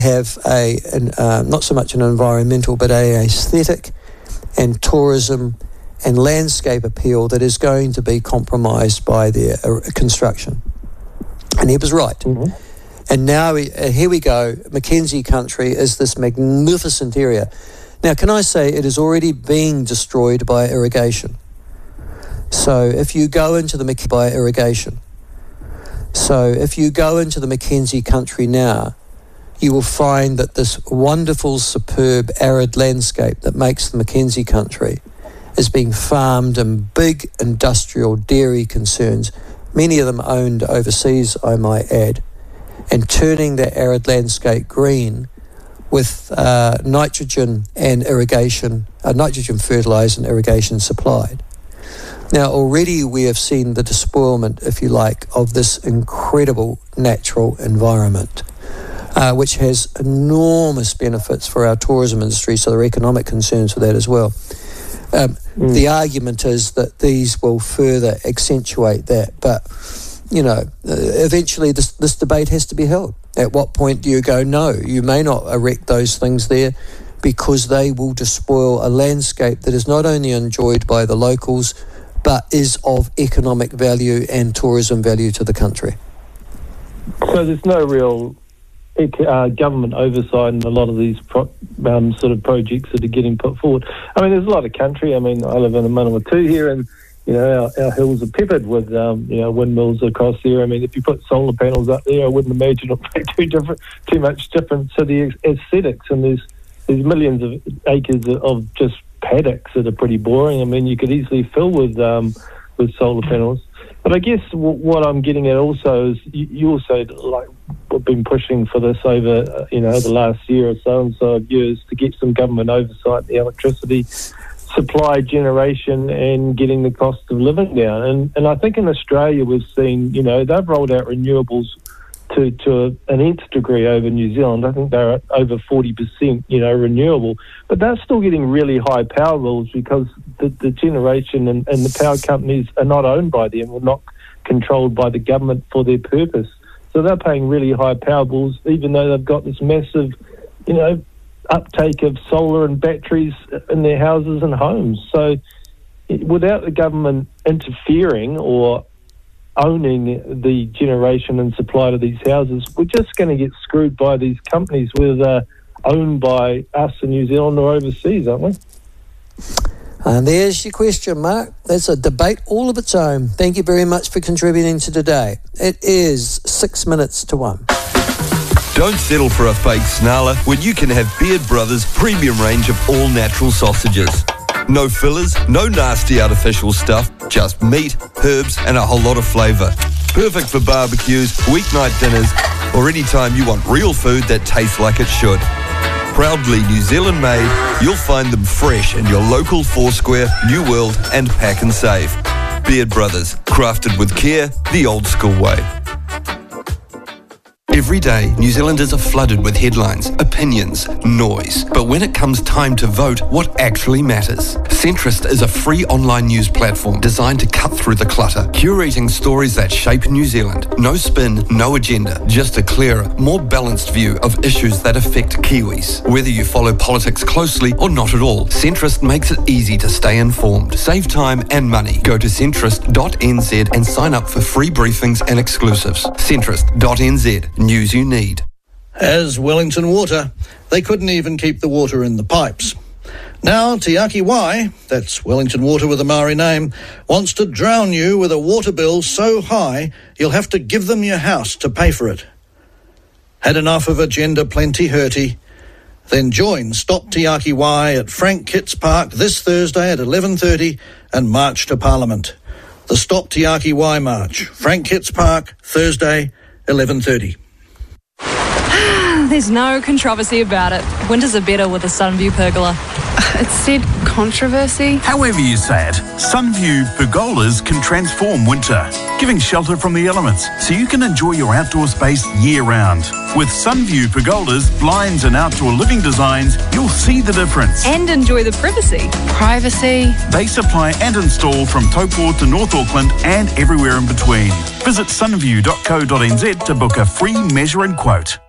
have not so much an environmental, but a aesthetic and tourism and landscape appeal that is going to be compromised by their construction. And he was right. Mm-hmm. And now here we go. Mackenzie Country is this magnificent area. Now, can I say it is already being destroyed by irrigation? So if you go into the Mackenzie Country now, you will find that this wonderful, superb, arid landscape that makes the Mackenzie Country is being farmed in big industrial dairy concerns, many of them owned overseas, I might add, and turning that arid landscape green with nitrogen and irrigation, nitrogen fertilizer and irrigation supplied. Now, already we have seen the despoilment, if you like, of this incredible natural environment, which has enormous benefits for our tourism industry, so there are economic concerns for that as well. The argument is that these will further accentuate that, but, you know, eventually this debate has to be held. At what point do you go, no, you may not erect those things there because they will despoil a landscape that is not only enjoyed by the locals, but is of economic value and tourism value to the country. So there's no real government oversight in a lot of these sort of projects that are getting put forward. I mean, there's a lot of country. I mean, I live in a Manawatu here, and you know, our hills are peppered with windmills across there. I mean, if you put solar panels up there, I wouldn't imagine it'll make too much difference to the aesthetics. And there's millions of acres of just paddocks that are pretty boring. I mean, you could easily fill with solar panels. But I guess what I'm getting at also is you also, like, we've been pushing for this over the last year or so years to get some government oversight in the electricity supply generation and getting the cost of living down. And I think in Australia we've seen, they've rolled out renewables to an nth degree over New Zealand. I think they're at over 40%, renewable. But they're still getting really high power bills because the generation and the power companies are not owned by them or not controlled by the government for their purpose. So they're paying really high power bills, even though they've got this massive, uptake of solar and batteries in their houses and homes. So without the government interfering or owning the generation and supply to these houses, we're just going to get screwed by these companies, whether they're owned by us in New Zealand or overseas, aren't we? And there's your question, Mark. That's a debate all of its own. Thank you very much for contributing to today. It is 6 minutes to 1. Don't settle for a fake snarler when you can have Beard Brothers' premium range of all-natural sausages. No fillers, no nasty artificial stuff, just meat, herbs and a whole lot of flavour. Perfect for barbecues, weeknight dinners, or any time you want real food that tastes like it should. Proudly New Zealand made, you'll find them fresh in your local Foursquare, New World and Pack and Save. Beard Brothers, crafted with care, the old school way. Every day, New Zealanders are flooded with headlines, opinions, noise. But when it comes time to vote, what actually matters? Centrist is a free online news platform designed to cut through the clutter, curating stories that shape New Zealand. No spin, no agenda, just a clearer, more balanced view of issues that affect Kiwis. Whether you follow politics closely or not at all, Centrist makes it easy to stay informed. Save time and money. Go to centrist.nz and sign up for free briefings and exclusives. Centrist.nz. News you need. As Wellington Water, they couldn't even keep the water in the pipes. Now Te Aki Wai, that's Wellington Water with a Maori name, wants to drown you with a water bill so high you'll have to give them your house to pay for it. Had enough of Agenda Plenty Hurty? Then join Stop Te Aki Wai at Frank Kitts Park this Thursday at 11:30 and march to Parliament. The Stop Te Aki Wai March, Frank Kitts Park, Thursday, 11:30. There's no controversy about it. Winters are better with a Sunview pergola. It said controversy. However you say it, Sunview pergolas can transform winter, giving shelter from the elements so you can enjoy your outdoor space year-round. With Sunview pergolas, blinds and outdoor living designs, you'll see the difference. And enjoy the privacy. Privacy. They supply and install from Taupo to North Auckland and everywhere in between. Visit sunview.co.nz to book a free measure and quote.